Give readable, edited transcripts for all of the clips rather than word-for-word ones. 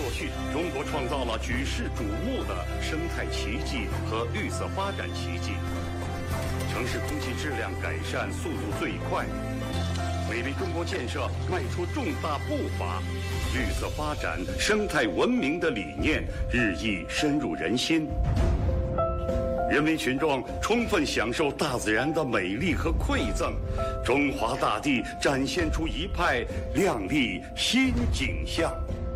去，中国创造了举世瞩目的生态奇迹和绿色发展奇迹。城市空气质量改善速度最快，美丽中国建设迈出重大步伐，绿色发展、生态文明的理念日益深入人心。人民群众充分享受大自然的美丽和馈赠，中华大地展现出一派亮丽新景象。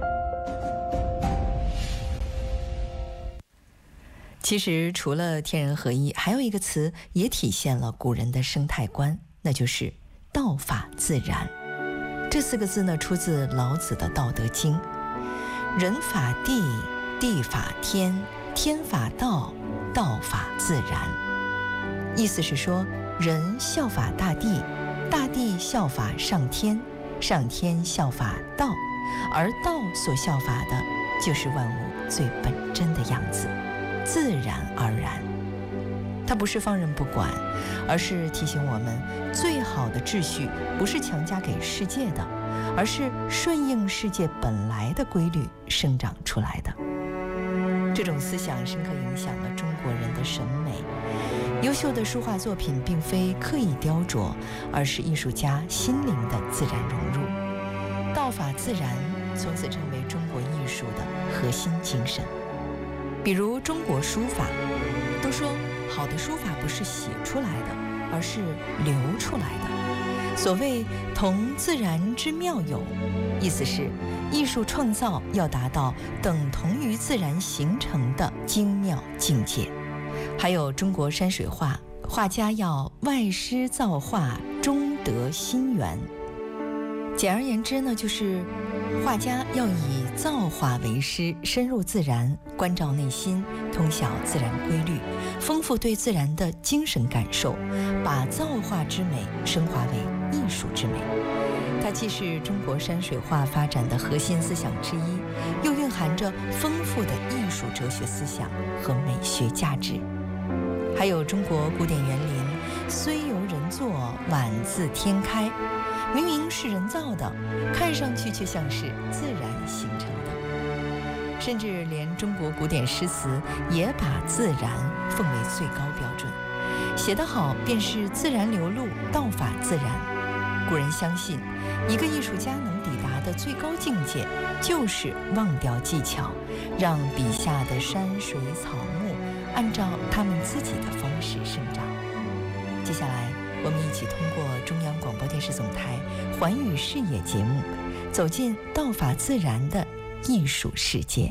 其实除了天人合一，还有一个词也体现了古人的生态观，那就是道法自然。这4个字呢，出自老子的《道德经》。人法地，地法天，天法道，道法自然。意思是说，人效法大地，大地效法上天，上天效法道，而道所效法的就是万物最本真的样子，自然而然。它不是放任不管，而是提醒我们，最好的秩序不是强加给世界的，而是顺应世界本来的规律生长出来的。这种思想深刻影响了中国人的审美。优秀的书画作品并非刻意雕琢，而是艺术家心灵的自然融入。道法自然从此成为中国艺术的核心精神。比如中国书法，都说好的书法不是写出来的，而是流出来的。所谓同自然之妙有，意思是艺术创造要达到等同于自然形成的精妙境界。还有中国山水画，画家要外师造画，中得心源。简而言之呢，就是画家要以造化为师，深入自然，关照内心，通晓自然规律，丰富对自然的精神感受，把造化之美升华为艺术之美。它既是中国山水画发展的核心思想之一，又蕴含着丰富的艺术哲学思想和美学价值。还有中国古典园林，虽由人作，宛自天开，明明是人造的，看上去却像是自然形成的。甚至连中国古典诗词也把自然奉为最高标准，写得好便是自然流露，道法自然。古人相信，一个艺术家能抵达的最高境界，就是忘掉技巧，让笔下的山水草木按照他们自己的方式生长。接下来我们一起通过中央广播电视总台环宇视野节目，走进道法自然的艺术世界。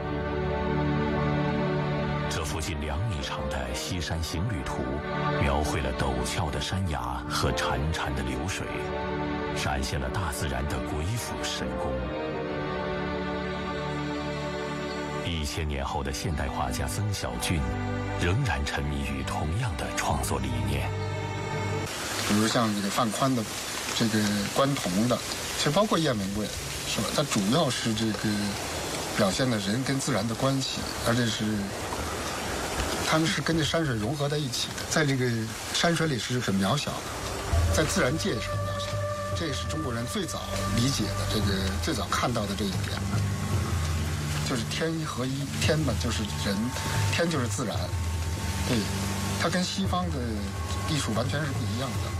这幅近2米长的西山行旅图，描绘了陡峭的山崖和潺潺的流水，展现了大自然的鬼斧神工。1000年后的现代画家曾小俊，仍然沉迷于同样的创作理念。 比如像这个范宽的这个关同的，其实包括雁门卫，是吧？它主要是这个表现了人跟自然的关系，而且是他们是跟着山水融合在一起的，在这个山水里是很渺小的，在自然界也是很渺小的。这也是中国人最早理解的，这个最早看到的这一点，就是天一合一，天嘛就是人，天就是自然，对，它跟西方的艺术完全是不一样的。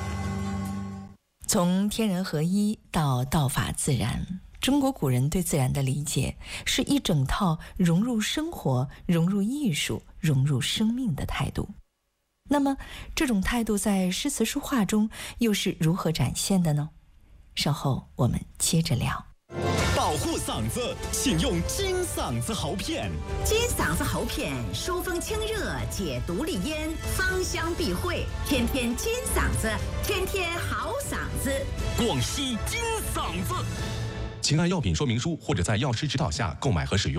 从天人合一到道法自然，中国古人对自然的理解是一整套融入生活、融入艺术、融入生命的态度。那么这种态度在诗词书画中又是如何展现的呢？稍后我们接着聊。 保护嗓子，请用金嗓子喉片。 金嗓子喉片疏风清热，解毒利咽，芳香避秽，天天金嗓子，天天好嗓子。 广西金嗓子，请按药品说明书或者在药师指导下购买和使用。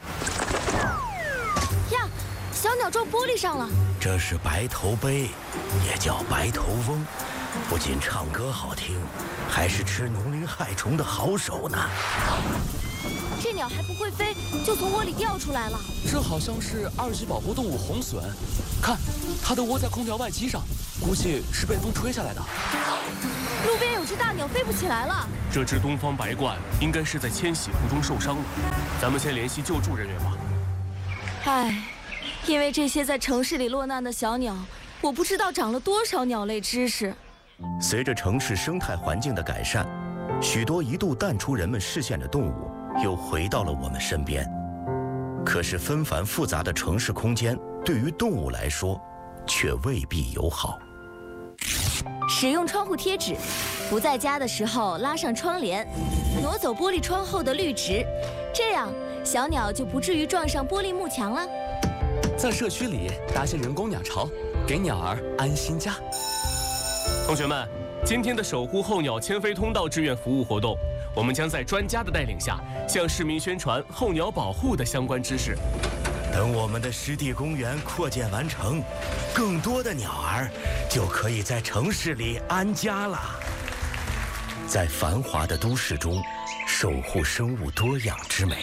呀，小鸟撞玻璃上了。 这是白头鹎，也叫白头翁，不仅唱歌好听，还是吃农林害虫的好手呢。 这鸟还不会飞，就从窝里掉出来了。 这好像是2级保护动物红隼，看，它都窝在空调外机上。 估计是被风吹下来的。 路边有只大鸟飞不起来了。 这只东方白鹳应该是在迁徙途中受伤了，咱们先联系救助人员吧。 唉，因为这些在城市里落难的小鸟，我不知道长了多少鸟类知识。 随着城市生态环境的改善，许多一度淡出人们视线的动物又回到了我们身边。可是纷繁复杂的城市空间对于动物来说却未必友好。 使用窗户贴纸，不在家的时候拉上窗帘，挪走玻璃窗后的绿植，这样小鸟就不至于撞上玻璃幕墙了。 在社区里搭些人工鸟巢，给鸟儿安心家。同学们，今天的守护候鸟迁飞通道志愿服务活动，我们将在专家的带领下，向市民宣传候鸟保护的相关知识。 等我们的湿地公园扩建完成，更多的鸟儿就可以在城市里安家了。在繁华的都市中，守护生物多样之美。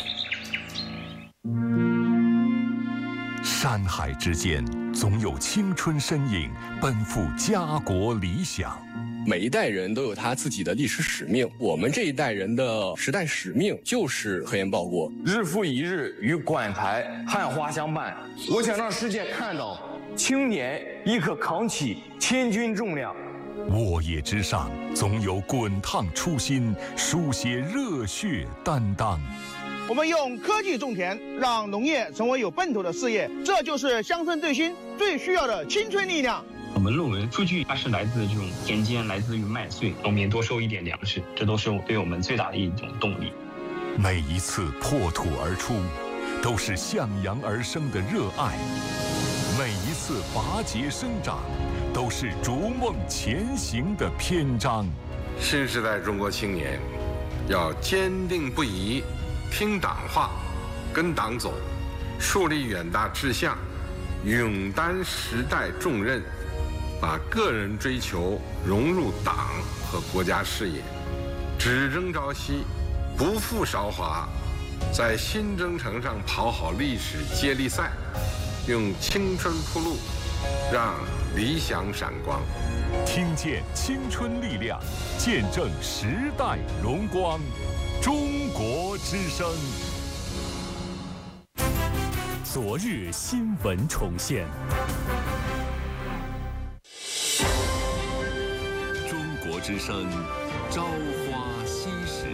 山海之间，总有青春身影奔赴家国理想。 每一代人都有他自己的历史使命，我们这一代人的时代使命就是核研报国。 日复一日与馆台汉花相伴，我想让世界看到青年亦可扛起千钧重量。 沃野之上，总有滚烫初心，书写热血担当。 我们用科技种田，让农业成为有奔头的事业，这就是乡村振兴最需要的青春力量。 我们论文数据它是来自这种田间，来自于麦穗，农民多收一点粮食，这都是对我们最大的一种动力。 每一次破土而出，都是向阳而生的热爱；每一次拔节生长，都是逐梦前行的篇章。 新时代中国青年要坚定不移听党话，跟党走，树立远大志向，勇担时代重任，把个人追求融入党和国家事业，只争朝夕，不负韶华，在新征程上跑好历史接力赛，用青春铺路，让理想闪光。 听见青春力量，见证时代荣光。中国之声。 昨日新闻重现。 中国之声，朝花夕拾。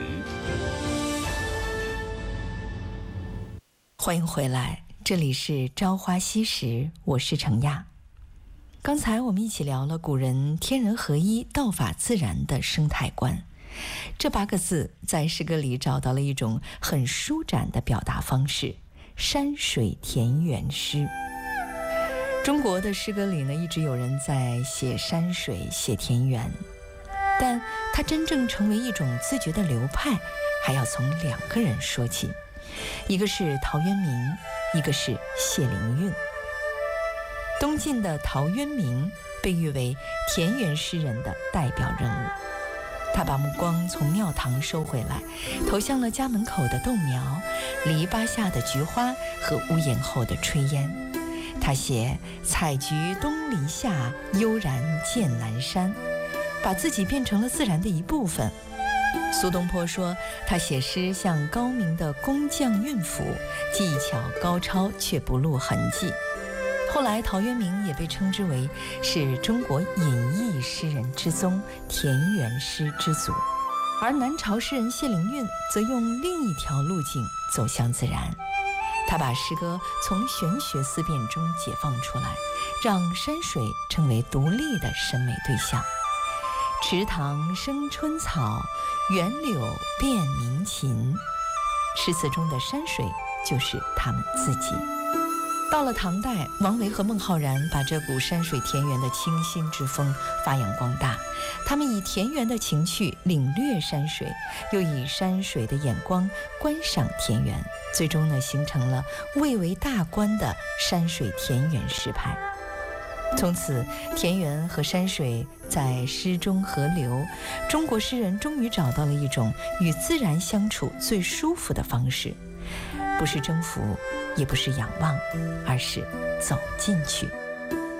欢迎回来，这里是朝花夕拾，我是程亚。刚才我们一起聊了古人天人合一、道法自然的生态观。这8个字在诗歌里找到了一种很舒展的表达方式——山水田园诗。中国的诗歌里呢，一直有人在写山水、写田园，但它真正成为一种自觉的流派，还要从2个人说起，一个是陶渊明，一个是谢灵运。东晋的陶渊明被誉为田园诗人的代表人物。他把目光从庙堂收回来，投向了家门口的豆苗、篱笆下的菊花和屋檐后的炊烟。他写采菊东篱下，悠然见南山，把自己变成了自然的一部分。苏东坡说，他写诗像高明的工匠运斧，技巧高超却不露痕迹。后来陶渊明也被称之为是中国隐逸诗人之宗，田园诗之祖。而南朝诗人谢灵运则用另一条路径走向自然，他把诗歌从玄学思辨中解放出来，让山水成为独立的审美对象。池塘生春草，园柳变鸣禽。诗词中的山水就是他们自己。到了唐代，王维和孟浩然把这股山水田园的清新之风发扬光大。他们以田园的情趣领略山水，又以山水的眼光观赏田园，最终呢，形成了蔚为大观的山水田园诗派。从此，田园和山水在诗中合流，中国诗人终于找到了一种与自然相处最舒服的方式，不是征服，也不是仰望，而是走进去。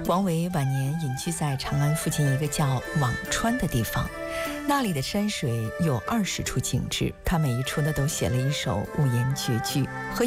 王维晚年隐居在长安附近一个叫辋川的地方，那里的山水有20处景致，他每一处呢都写了一首五言绝句，和